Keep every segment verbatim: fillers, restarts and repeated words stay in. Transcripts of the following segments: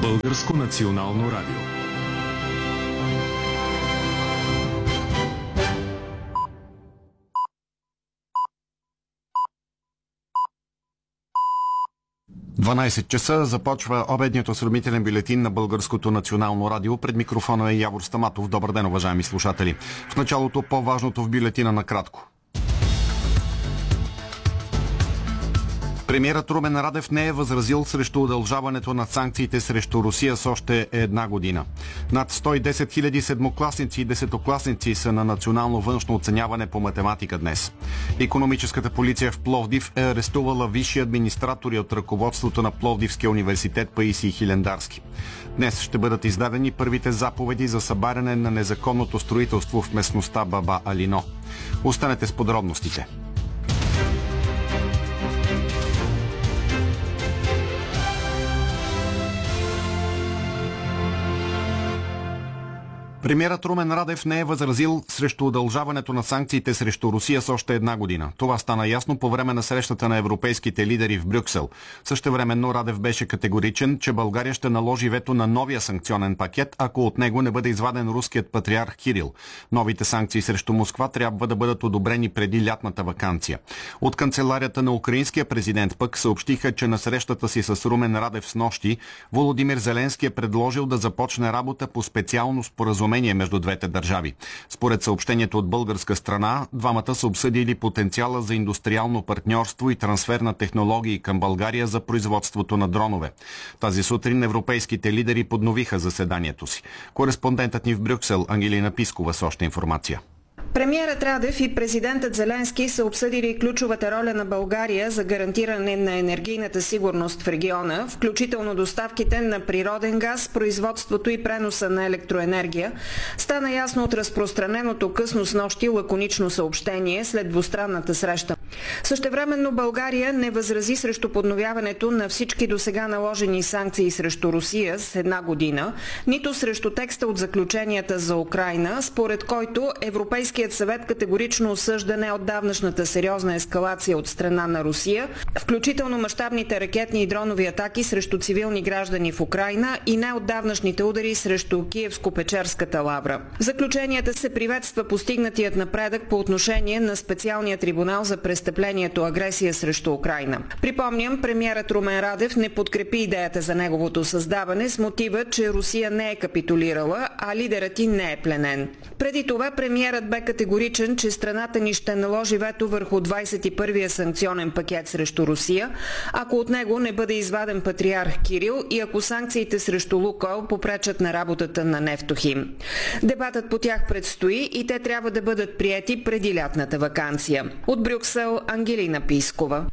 Българско национално радио. дванайсет часа започва обедният осведомителен бюлетин на Българското национално радио. Пред микрофона е Явор Стаматов. Добър ден, уважаеми слушатели. В началото по-важното в бюлетина накратко. Премиерът Румен Радев не е възразил срещу удължаването на санкциите срещу Русия с още една година. Над сто и десет хиляди седмокласници и десетокласници са на национално външно оценяване по математика днес. Икономическата полиция в Пловдив е арестувала висши администратори от ръководството на Пловдивския университет Паисий Хилендарски. Днес ще бъдат издадени първите заповеди за събаряне на незаконното строителство в местността Баба Алино. Останете с подробностите. Премиерът Румен Радев не е възразил срещу удължаването на санкциите срещу Русия с още една година. Това стана ясно по време на срещата на европейските лидери в Брюксел. Същевременно Радев беше категоричен, че България ще наложи вето на новия санкционен пакет, ако от него не бъде изваден руският патриарх Кирил. Новите санкции срещу Москва трябва да бъдат одобрени преди лятната ваканция. От канцеларията на украинския президент пък съобщиха, че на срещата си с Румен Радев снощи Володимир Зеленски е предложил да започне работа по специално споразумение между двете държави. Според съобщението от българска страна, двамата са обсъдили потенциала за индустриално партньорство и трансфер на технологии към България за производството на дронове. Тази сутрин европейските лидери подновиха заседанието си. Кореспондентът ни в Брюксел Ангелина Пискова с още информация. Премиерът Радев и президентът Зеленски са обсъдили ключовата роля на България за гарантиране на енергийната сигурност в региона, включително доставките на природен газ, производството и преноса на електроенергия. Стана ясно от разпространеното късно снощи лаконично съобщение след двустранната среща. Същевременно България не възрази срещу подновяването на всички досега наложени санкции срещу Русия с една година, нито срещу текста от заключенията за Украйна, според който Европейският съвет категорично осъжда неотдавнашната сериозна ескалация от страна на Русия, включително мащабните ракетни и дронови атаки срещу цивилни граждани в Украйна и неотдавнашните удари срещу Киевско-Печерската лавра. В заключенията се приветства постигнатият напредък по отношение на специалния трибунал за престъплението агресия срещу Украйна. Припомням, премиерът Румен Радев не подкрепи идеята за неговото създаване с мотива, че Русия не е капитулирала, а лидерът и не е пленен. Преди това премиерът бе категоричен, че страната ни ще наложи вето върху двадесет и първия санкционен пакет срещу Русия, ако от него не бъде изваден патриарх Кирил и ако санкциите срещу Лукойл попречат на работата на Нефтохим. Дебатът по тях предстои и те трябва да бъдат приети преди лятната ваканция. От Брюксел Ангелина Пискова.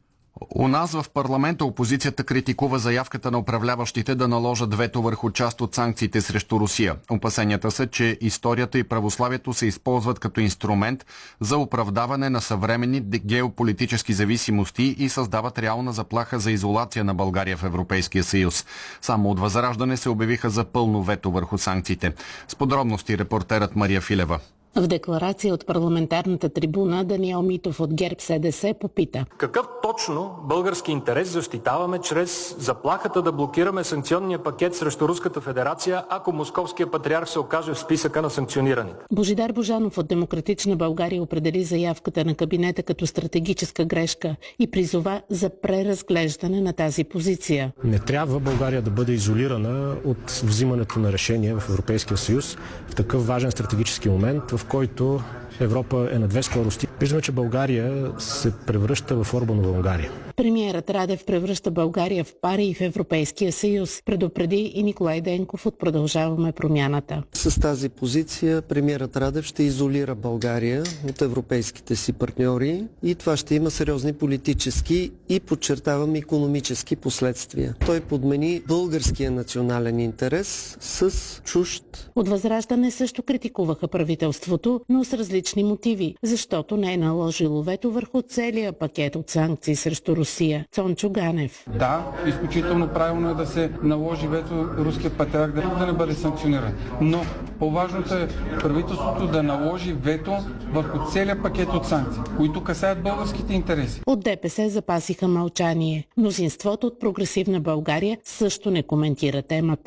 У нас в парламента опозицията критикува заявката на управляващите да наложат вето върху част от санкциите срещу Русия. Опасенията са, че историята и православието се използват като инструмент за оправдаване на съвременни геополитически зависимости и създават реална заплаха за изолация на България в Европейския съюз. Само от Възраждане се обявиха за пълно вето върху санкциите. С подробности репортерът Мария Филева. В декларация от парламентарната трибуна Даниел Митов от ГЕРБ СДС попита: какъв точно български интерес защитаваме чрез заплахата да блокираме санкционния пакет срещу Руската федерация, ако московския патриарх се окаже в списъка на санкционираните? Божидар Божанов от Демократична България определи заявката на кабинета като стратегическа грешка и призова за преразглеждане на тази позиция. Не трябва България да бъде изолирана от взимането на решения в Европейския съюз в такъв важен стратегически момент, в който Европа е на две скорости. Виждаме, че България се превръща в Орбанова Унгария. Премиерът Радев превръща България в пари и в Европейския съюз, предупреди и Николай Денков от Продължаваме промяната. С тази позиция премиерът Радев ще изолира България от европейските си партньори и това ще има сериозни политически и, подчертавам, икономически последствия. Той подмени българския национален интерес с чужд. От Възраждане също критикуваха правителството, но с различни лични мотиви, защото не е наложило вето върху целия пакет от санкции срещу Русия. Цончо Ганев. Да, изключително правилно е да се наложи вето руския патриарх да, да не бъде санкциониран. Но по-важното е правителството да наложи вето върху целия пакет от санкции, които касаят българските интереси. От ДПС запасиха мълчание. Мнозинството от Прогресивна България също не коментира темата.